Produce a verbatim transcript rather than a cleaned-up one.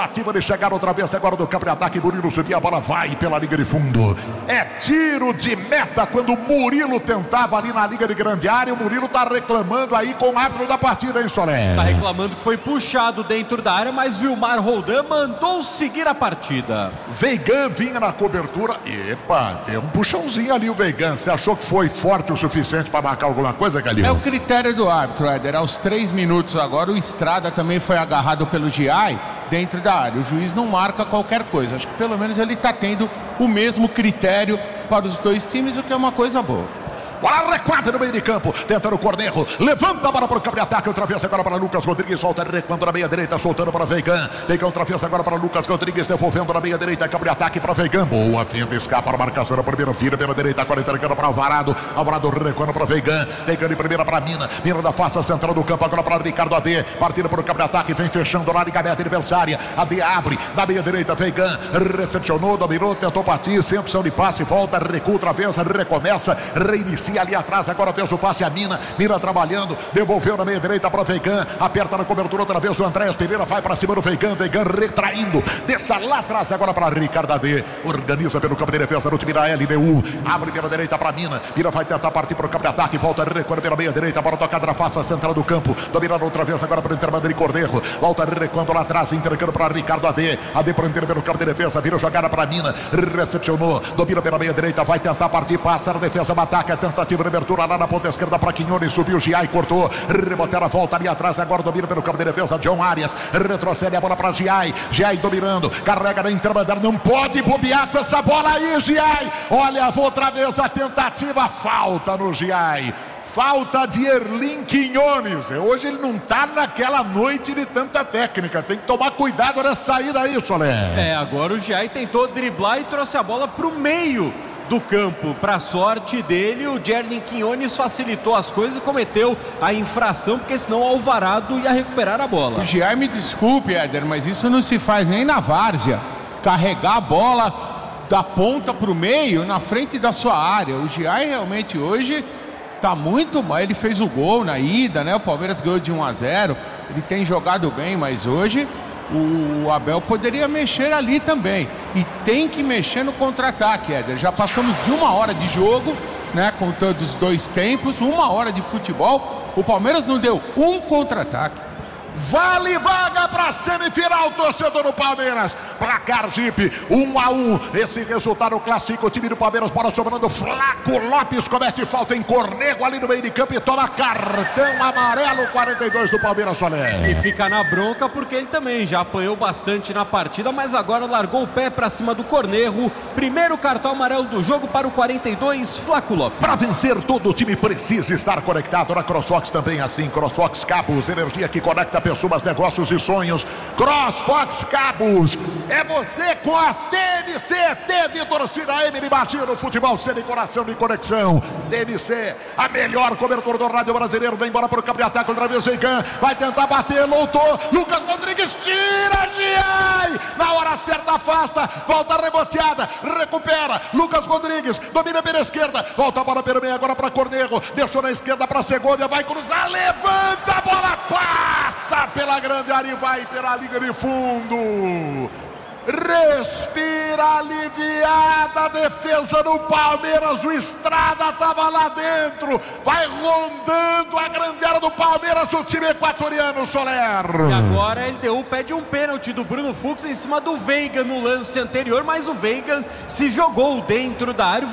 Ativa de chegar outra vez agora do campo de ataque. Murilo subia, a bola vai pela linha de fundo. É tiro de meta quando o Murilo tentava ali na liga de grande área. O Murilo tá reclamando aí com o árbitro da partida, hein, Solé? Tá reclamando que foi puxado dentro da área, mas Vilmar Roldan mandou seguir a partida. Veigan vinha na cobertura. Epa, tem um puxãozinho ali o Veigan. Você achou que foi forte o suficiente para marcar alguma coisa, Galil? É o critério do árbitro, Éder. Aos três minutos agora, o Estrada também foi agarrado pelo G I dentro da área. O juiz não marca qualquer coisa. Acho que pelo menos ele está tendo o mesmo critério para os dois times, o que é uma coisa boa. Bola recuada no meio de campo, tentando o Cornejo, levanta a bola para o campo de ataque, outra vez agora para Lucas Rodrigues, volta recuando na meia direita, soltando para Veigan, Veigan outra vez agora para Lucas Rodrigues, devolvendo na meia direita, campo de ataque para Veigan, boa, tenta escapar a marcação da primeira fila, pela direita, agora entregando para Alvarado, Alvarado recuando para Veigan, Veigan de primeira para Mina, Mina da face central do campo, agora para Ricardo A D, partindo para o campo de ataque, vem fechando na liga meta adversária, A D abre, na meia direita, Veigan, recepcionou, dominou, tentou partir, sem opção de passe, volta, recua outra vez, recomeça, reinicia ali atrás, agora fez o passe a Mina, Mina trabalhando, devolveu na meia direita para Veigan, aperta na cobertura outra vez o Andréas Pereira, vai para cima do Veigan, Veigan retraindo, deixa lá atrás agora para Ricardo A D, organiza pelo campo de defesa no time da L D U, abre pela direita para Mina, Mina vai tentar partir para o campo de ataque, volta, recuando pela meia direita, para tocar na face central do campo, dominando outra vez agora para o intermando de Cordeiro, volta recuando lá atrás, entregando para Ricardo A D, A D para o pelo campo de defesa, vira jogada para Mina, recepcionou, domina pela meia direita, vai tentar partir, passa na defesa, ataca, tentativa de abertura lá na ponta esquerda para Quinones, subiu o Giai, cortou, reboteira, volta ali atrás, agora domina pelo campo de defesa, John Arias, retrocede a bola para Giai, Giai dominando, carrega na intermediária, não pode bobear com essa bola aí, Giai, olha, outra vez a tentativa, falta no Giai. Falta de Erlin Quinones. Hoje ele não tá naquela noite de tanta técnica. Tem que tomar cuidado nessa saída aí, Solé. É, agora o Giai tentou driblar e trouxe a bola pro meio do campo. Pra sorte dele, o Erlin Quinones facilitou as coisas e cometeu a infração, porque senão o Alvarado ia recuperar a bola. O Giai, me desculpe, Éder, mas isso não se faz nem na várzea. Carregar a bola da ponta pro meio, na frente da sua área. O Giai realmente hoje tá muito mal, ele fez o gol na ida, né? O Palmeiras ganhou de um a zero, ele tem jogado bem, mas hoje o Abel poderia mexer ali também, e tem que mexer no contra-ataque, Éder. Já passamos de uma hora de jogo, né? Contando os dois tempos, uma hora de futebol, o Palmeiras não deu um contra-ataque. Vale vaga para semifinal, torcedor do Palmeiras. Placar Jeep, um a um. Esse resultado classifica o time do Palmeiras. Bola sobrando, Flaco Lopes comete falta em Cornejo ali no meio de campo e toma cartão amarelo, quarenta e dois do Palmeiras, Solé. E fica na bronca porque ele também já apanhou bastante na partida, mas agora largou o pé para cima do Cornejo. Primeiro cartão amarelo do jogo para o quarenta e dois, Flaco Lopes. Para vencer, todo o time precisa estar conectado. Na CrossFox também assim. CrossFox Cabos, energia que conecta pessoas, negócios e sonhos. CrossFox Cabos, é você com a T M C, T de torcida M de Batia no futebol, sem coração de conexão. T M C, a melhor cobertura do rádio brasileiro. Vem embora para o campo de ataque, outra vez Veigan, vai tentar bater, lutou, Lucas Rodrigues tira, Giai, na hora certa afasta, volta reboteada, recupera, Lucas Rodrigues, domina pela esquerda, volta a bola pelo meio agora para Cornejo, deixou na esquerda para Segovia, vai cruzar, levanta a bola, passa pela grande área e vai pela linha de fundo. Respira aliviada a defesa do Palmeiras. O Estrada estava lá dentro, vai rondando a grande área do Palmeiras, o time equatoriano, Soler. E agora ele deu o pé de um pênalti do Bruno Fux em cima do Veigan no lance anterior, mas o Veigan se jogou dentro da área.